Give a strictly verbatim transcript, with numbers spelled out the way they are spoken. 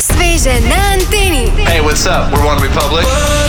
Sveže na Anteni. Hey, what's up? We're One Republic.